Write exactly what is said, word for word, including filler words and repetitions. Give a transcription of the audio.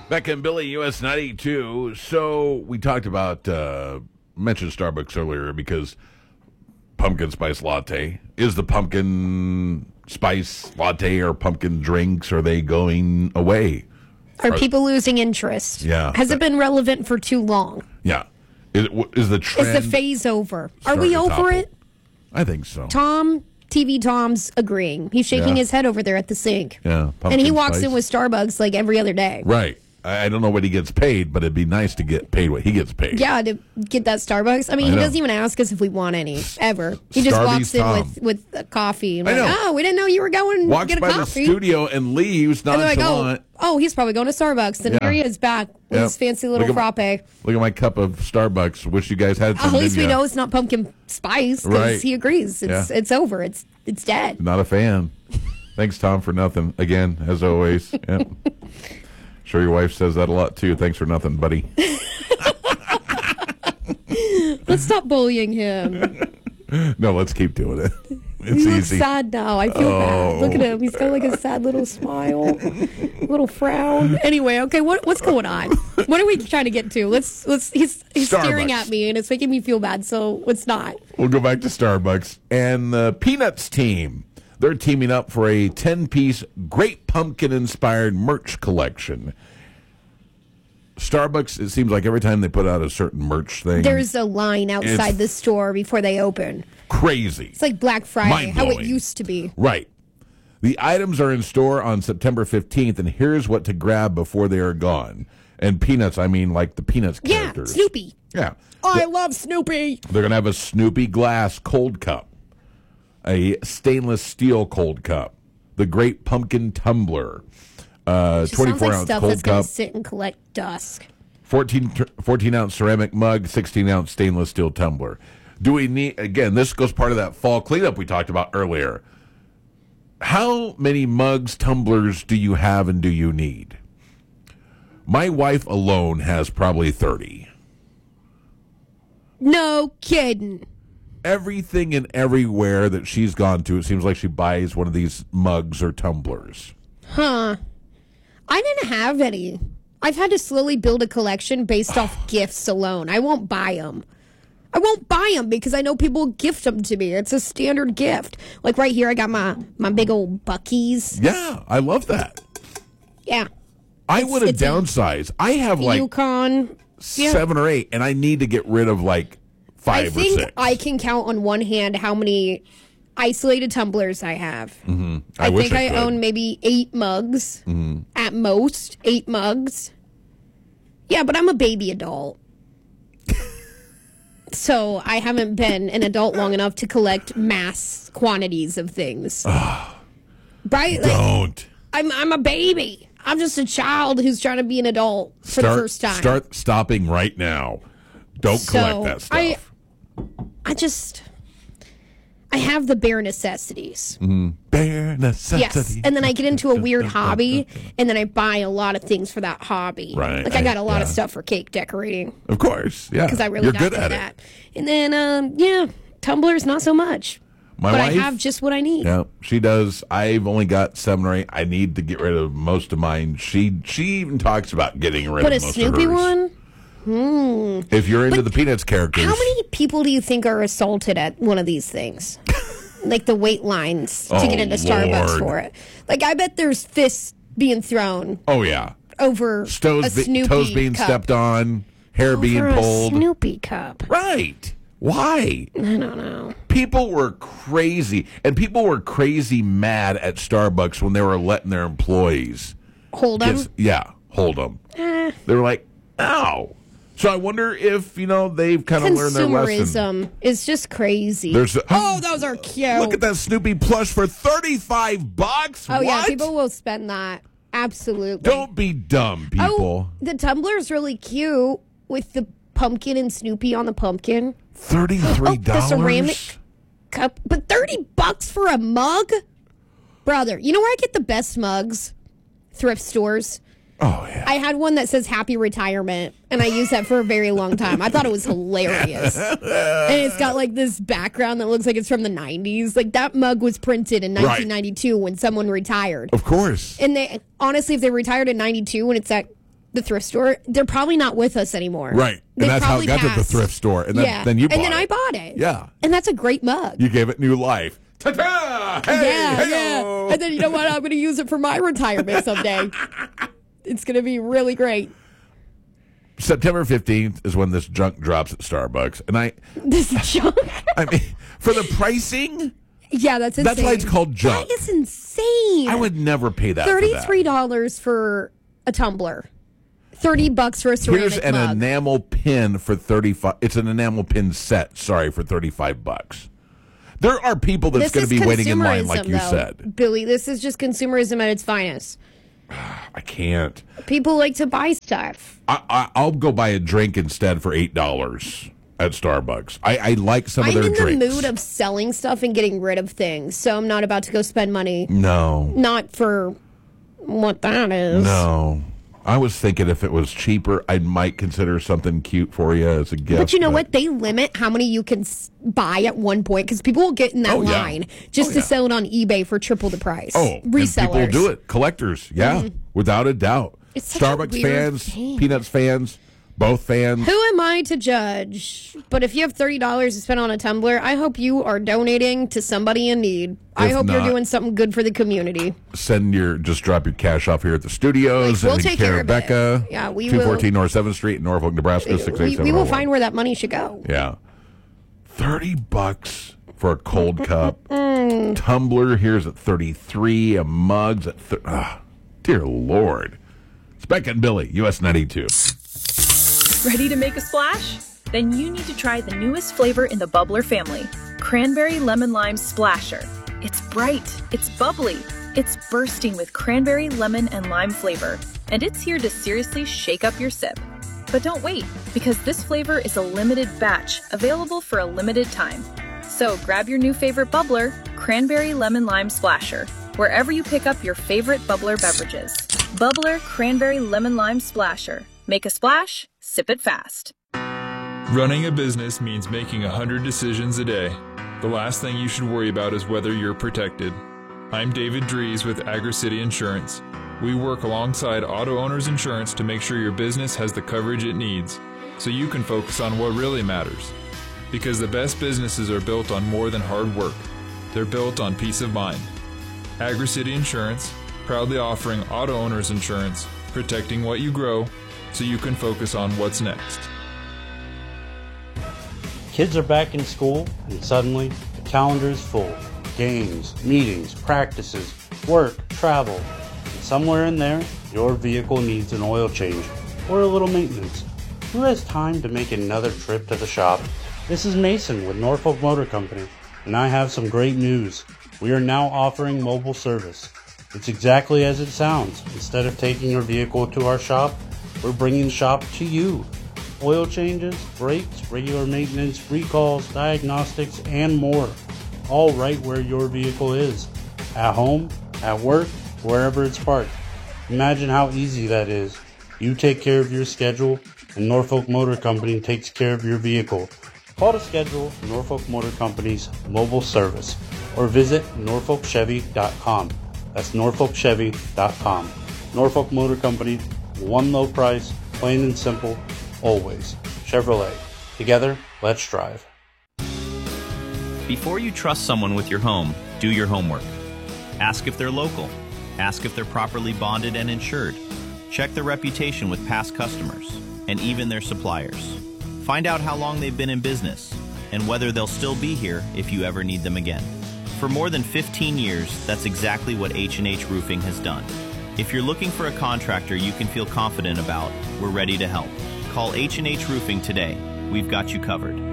Becca and Billy, U S ninety-two. So we talked about, uh, mentioned Starbucks earlier because pumpkin spice latte. Is the pumpkin spice latte or pumpkin drinks, are they going away? Are people losing interest? Yeah. Has it been relevant for too long? Yeah. Is, is the trend... Is the phase over? Are we over topple? it? I think so. Tom, T V Tom's agreeing. He's shaking Yeah. his head over there at the sink. Yeah. And he walks spice. in with Starbucks like every other day. Right. I, I don't know what he gets paid, but it'd be nice to get paid what he gets paid. Yeah, to get that Starbucks. I mean, I he know. doesn't even ask us if we want any, ever. He just Starbucks walks in Tom. with, with a coffee. And I we're like, know. oh, we didn't know you were going to Walks get a by coffee. the studio and leaves And they're like, nonchalant. oh, oh, he's probably going to Starbucks. And Yeah. here he is back with Yep. his fancy little Look at frappe. Look at my cup of Starbucks. Wish you guys had some. At least we didn't ya? know it's not pumpkin spice because Right. he agrees. It's Yeah. it's over. It's it's dead. Not a fan. Thanks, Tom, for nothing. Again, as always. Yep. Sure, your wife says that a lot too. Thanks for nothing, buddy. Let's stop bullying him. No, let's keep doing it. It's He looks easy. sad now. I feel bad. Oh. Look at him. He's got like a sad little smile, little frown. Anyway, okay, what what's going on? What are we trying to get to? Let's let's. He's he's staring Starbucks. at me and it's making me feel bad. So let's not. We'll go back to Starbucks and the Peanuts team. They're teaming up for a ten-piece Great Pumpkin-inspired merch collection. Starbucks, it seems like every time they put out a certain merch thing, There's a line outside It's- the store before they open. crazy. It's like Black Friday, how it Mind-blowing. used to be. Right. The items are in store on September fifteenth, and here's what to grab before they are gone. And Peanuts, I mean like the Peanuts Yeah, characters. Snoopy. Yeah. I love Snoopy. They're going to have a Snoopy glass cold cup, a stainless steel cold cup, the Great Pumpkin Tumbler, uh, Just sounds twenty-four like ounce stuff cold that's going cup, to sit and collect dust. fourteen, fourteen ounce ceramic mug, sixteen ounce stainless steel tumbler. Do we need, again, this goes part of that fall cleanup we talked about earlier. How many mugs, tumblers do you have and do you need? My wife alone has probably thirty. No kidding. Everything and everywhere that she's gone to, it seems like she buys one of these mugs or tumblers. Huh. I didn't have any. I've had to slowly build a collection based off gifts alone. I won't buy them. I won't buy them because I know people gift them to me. It's a standard gift. Like right here, I got my, my big old Buc-ee's. Yeah, I love that. Yeah. I want to it's a- downsize. I have like Yukon. Yeah. seven or eight, and I need to get rid of like five I or think six. I can count on one hand how many isolated tumblers I have. Mm-hmm. I, I, wish think I, I, could. own maybe eight mugs Mm-hmm. at most. Eight mugs. Yeah, but I'm a baby adult. So I haven't been an adult long enough to collect mass quantities of things. right? Like, Don't I'm I'm a baby. I'm just a child who's trying to be an adult for start, the first time. Start stopping right now. Don't So, collect that stuff. I- I just I have the bare necessities. Bare necessity. Yes. And then I get into a weird hobby and then I buy a lot of things for that hobby. Right. Like I got a lot of Yeah. stuff for cake decorating Of course, yeah. because I really You're got good good at at it. that. And then um yeah, tumblers not so much. My but wife, I have just what I need. yeah, she does. I've only got seven or eight. I need to get rid of most of mine. She she even talks about getting rid But of a most Snoopy of hers. one? Hmm. If you're into the Peanuts characters, How many people do you think are assaulted at one of these things? Like the wait lines to Oh, get into Starbucks Lord. for it. Like I bet there's fists being thrown Oh yeah, over toes, a be- Snoopy toes being cup. stepped on, hair being Over a pulled. Snoopy cup. Right? Why? I don't know. People were crazy, and people were crazy mad at Starbucks when they were letting their employees. Hold them. Get, yeah, hold them. Eh, They were like, "Ow!" So I wonder if you know they've kind of learned their lesson. consumerism is just crazy. There's a- oh, those are cute. Look at that Snoopy plush for thirty-five bucks. Oh yeah, What? people will spend that. Absolutely. Don't be dumb, people. Oh, the tumbler's really cute with the pumpkin and Snoopy on the pumpkin. Thirty-three Oh, the dollars. ceramic cup, but thirty bucks for a mug, brother. You know where I get the best mugs? Thrift stores. Oh yeah. I had one that says "Happy Retirement," and I used that for a very long time. I thought it was hilarious, and it's got like this background that looks like it's from the nineties. Like that mug was printed in Right. nineteen ninety-two when someone retired. Of course. And they honestly, if they retired in ninety-two when it's at The thrift store. They're probably not with us anymore. Right. They And that's how it probably got to the passed. thrift store. And then, yeah. then you bought And then it. I bought it. Yeah. And that's a great mug. You gave it new life. Ta-ta! Hey, yeah, hey-o. yeah. And then you know what? I'm going to use it for my retirement someday. It's going to be really great. September fifteenth is when this junk drops at Starbucks. And I, This junk. I mean, for the pricing, Yeah, that's insane. that's why it's called junk. That is insane. I would never pay that for that. thirty-three dollars for a tumbler. thirty bucks for a ceramic Here's an mug. enamel pin for thirty-five. It's an enamel pin set, sorry, for thirty-five bucks. There are people that's This going to is be waiting in line, like consumerism, you though. said. Billy, this is just consumerism at its finest. I can't. People like to buy stuff. I, I, I'll go buy a drink instead for eight dollars at Starbucks. I, I like some I'm of their in the drinks. mood of selling stuff and getting rid of things, so I'm not about to go spend money. No. Not for what that is. No. I was thinking if it was cheaper, I might consider something cute for you as a gift. But you know what? They limit how many you can s- buy at one point because people will get in that Oh, yeah. line just Oh, to yeah. sell it on eBay for triple the price. Oh, resellers. and people do it. Collectors, yeah, without a doubt. It's such a Starbucks weird fans, thing. Peanuts fans, both fans. Who am I to judge? But if you have thirty dollars to spend on a tumbler, I hope you are donating to somebody in need. I If hope not, you're doing something good for the community. Send your, just drop your cash off here at the studios. Like, we'll and take care care of of Becca. it. Yeah, we two will. fourteen North seventh Street in Norfolk, Nebraska, six eight We, seven we will oh one. find where that money should go. Yeah. thirty bucks for a cold cup. Mm. Tumbler here's at thirty-three. A mug's at thirty. Ah, dear Lord. It's Becca and Billy, U S ninety-two. Ready to make a splash? Then you need to try the newest flavor in the Bubbler family, Cranberry Lemon Lime Splasher. It's bright, it's bubbly, it's bursting with cranberry, lemon, and lime flavor, and it's here to seriously shake up your sip. But don't wait, because this flavor is a limited batch, available for a limited time. So grab your new favorite bubbler, Cranberry Lemon Lime Splasher, wherever you pick up your favorite bubbler beverages. Bubbler Cranberry Lemon Lime Splasher. Make a splash, sip it fast. Running a business means making a hundred decisions a day. The last thing you should worry about is whether you're protected. I'm David Dries with AgriCity Insurance. We work alongside Auto Owners Insurance to make sure your business has the coverage it needs, so you can focus on what really matters. Because the best businesses are built on more than hard work. They're built on peace of mind. AgriCity Insurance, proudly offering Auto Owners Insurance, protecting what you grow, so you can focus on what's next. Kids are back in school, and suddenly the calendar is full. Games, meetings, practices, work, travel. And somewhere in there, your vehicle needs an oil change or a little maintenance. Who has time to make another trip to the shop? This is Mason with Norfolk Motor Company, and I have some great news. We are now offering mobile service. It's exactly as it sounds. Instead of taking your vehicle to our shop, we're bringing the shop to you. Oil changes, brakes, regular maintenance, recalls, diagnostics, and more. All right where your vehicle is. At home, at work, wherever it's parked. Imagine how easy that is. You take care of your schedule, and Norfolk Motor Company takes care of your vehicle. Call to schedule Norfolk Motor Company's mobile service or visit norfolk chevy dot com. That's norfolk chevy dot com. Norfolk Motor Company, one low price, plain and simple, always. Chevrolet. Together, let's drive. Before you trust someone with your home, do your homework. Ask if they're local. Ask if they're properly bonded and insured. Check their reputation with past customers and even their suppliers. Find out how long they've been in business and whether they'll still be here if you ever need them again. For more than fifteen years, that's exactly what H and H Roofing has done. If you're looking for a contractor you can feel confident about, we're ready to help. Call H and H Roofing today. We've got you covered.